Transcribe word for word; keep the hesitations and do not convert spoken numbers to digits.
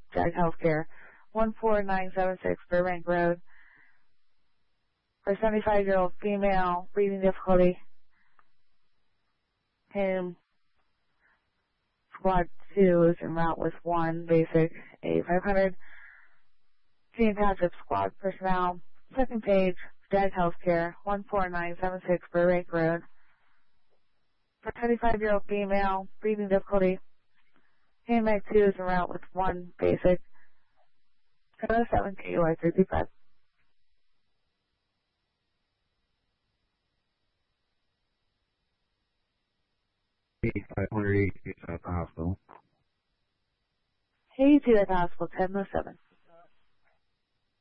Jag Healthcare, one four nine seven six Burbank Road. For a seventy-five-year-old female, breathing difficulty, him, squad two is en route with one, basic, A five hundred. Senior Township squad personnel, second page, Jag Healthcare, one four nine seven six Burbank Road. For a twenty-five-year-old female, breathing difficulty, handbag two is en route with one, basic, seven oh seven K U I three two five. five hundred eighty-six at the hospital. eighty-two at the hospital, ten oh seven.